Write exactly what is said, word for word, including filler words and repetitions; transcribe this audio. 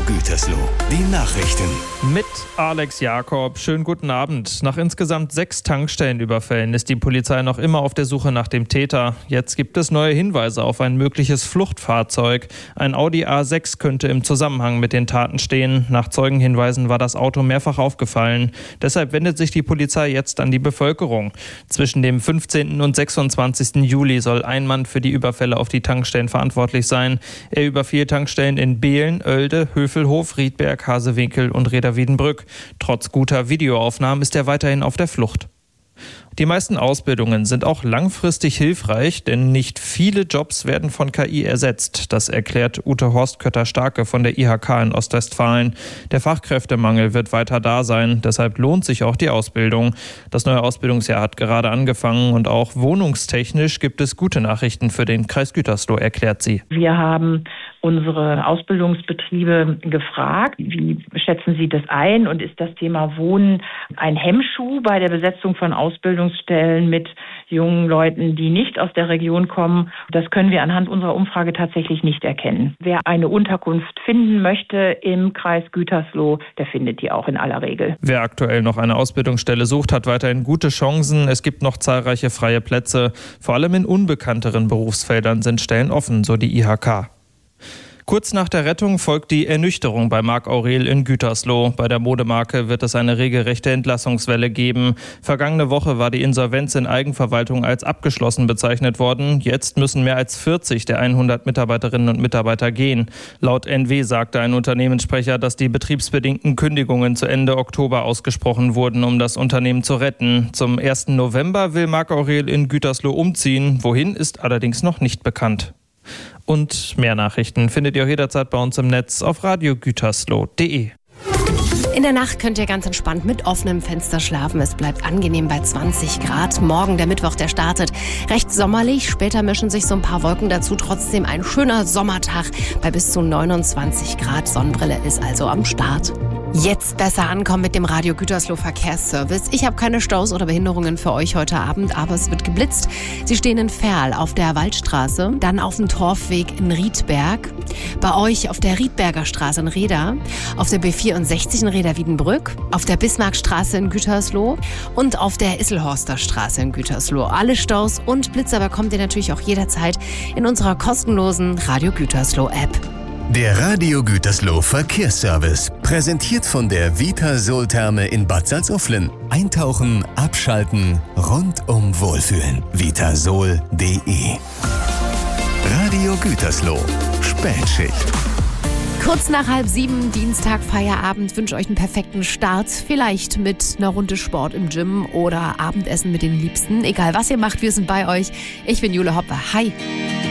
Gütersloh, die Nachrichten. Mit Alex Jakob. Schönen guten Abend. Nach insgesamt sechs Tankstellenüberfällen ist die Polizei noch immer auf der Suche nach dem Täter. Jetzt gibt es neue Hinweise auf ein mögliches Fluchtfahrzeug. Ein Audi A sechs könnte im Zusammenhang mit den Taten stehen. Nach Zeugenhinweisen war das Auto mehrfach aufgefallen. Deshalb wendet sich die Polizei jetzt an die Bevölkerung. Zwischen dem fünfzehnten und sechsundzwanzigsten Juli soll ein Mann für die Überfälle auf die Tankstellen verantwortlich sein. Er überfiel Tankstellen in Behlen, Oelde, Hövelhof, Riedberg, Hasewinkel und Reda-Wiedenbrück. Trotz guter Videoaufnahmen ist er weiterhin auf der Flucht. Die meisten Ausbildungen sind auch langfristig hilfreich, denn nicht viele Jobs werden von K I ersetzt. Das erklärt Ute Horst-Kötter-Starke von der I H K in Ostwestfalen. Der Fachkräftemangel wird weiter da sein, deshalb lohnt sich auch die Ausbildung. Das neue Ausbildungsjahr hat gerade angefangen und auch wohnungstechnisch gibt es gute Nachrichten für den Kreis Gütersloh, erklärt sie. Wir haben unsere Ausbildungsbetriebe gefragt, wie schätzen Sie das ein und ist das Thema Wohnen ein Hemmschuh bei der Besetzung von Ausbildungsstellen mit jungen Leuten, die nicht aus der Region kommen? Das können wir anhand unserer Umfrage tatsächlich nicht erkennen. Wer eine Unterkunft finden möchte im Kreis Gütersloh, der findet die auch in aller Regel. Wer aktuell noch eine Ausbildungsstelle sucht, hat weiterhin gute Chancen. Es gibt noch zahlreiche freie Plätze. Vor allem in unbekannteren Berufsfeldern sind Stellen offen, so die I H K. Kurz nach der Rettung folgt die Ernüchterung bei Marc Aurel in Gütersloh. Bei der Modemarke wird es eine regelrechte Entlassungswelle geben. Vergangene Woche war die Insolvenz in Eigenverwaltung als abgeschlossen bezeichnet worden. Jetzt müssen mehr als vierzig der hundert Mitarbeiterinnen und Mitarbeiter gehen. Laut N W sagte ein Unternehmenssprecher, dass die betriebsbedingten Kündigungen zu Ende Oktober ausgesprochen wurden, um das Unternehmen zu retten. Zum ersten November will Marc Aurel in Gütersloh umziehen. Wohin, ist allerdings noch nicht bekannt. Und mehr Nachrichten findet ihr auch jederzeit bei uns im Netz auf radio gütersloh punkt de. In der Nacht könnt ihr ganz entspannt mit offenem Fenster schlafen. Es bleibt angenehm bei zwanzig Grad. Morgen, der Mittwoch, der startet recht sommerlich. Später mischen sich so ein paar Wolken dazu. Trotzdem ein schöner Sommertag bei bis zu neunundzwanzig Grad. Sonnenbrille ist also am Start. Jetzt besser ankommen mit dem Radio Gütersloh Verkehrsservice. Ich habe keine Staus oder Behinderungen für euch heute Abend, aber es wird geblitzt. Sie stehen in Verl auf der Waldstraße, dann auf dem Torfweg in Riedberg, bei euch auf der Riedberger Straße in Reda, auf der B vierundsechzig in Reda-Wiedenbrück, auf der Bismarckstraße in Gütersloh und auf der Isselhorster Straße in Gütersloh. Alle Staus und Blitzer bekommt ihr natürlich auch jederzeit in unserer kostenlosen Radio Gütersloh App. Der Radio Gütersloh Verkehrsservice, präsentiert von der Vitasol-Therme in Bad Salzuflen. Eintauchen, abschalten, rundum wohlfühlen. vitasol punkt de. Radio Gütersloh, Spätschicht. Kurz nach halb sieben, Dienstag, Feierabend, wünsche euch einen perfekten Start. Vielleicht mit einer Runde Sport im Gym oder Abendessen mit den Liebsten. Egal was ihr macht, wir sind bei euch. Ich bin Jule Hoppe. Hi.